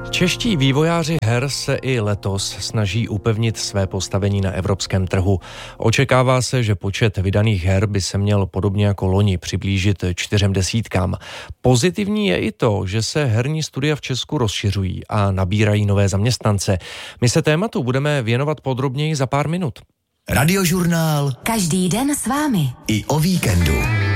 Čeští vývojáři her se i letos snaží upevnit své postavení na evropském trhu. Očekává se, že počet vydaných her by se měl podobně jako loni přiblížit 40. Pozitivní je i to, že se herní studia v Česku rozšiřují a nabírají nové zaměstnance. My se tématu budeme věnovat podrobněji za pár minut. Radiožurnál. Každý den s vámi. I o víkendu.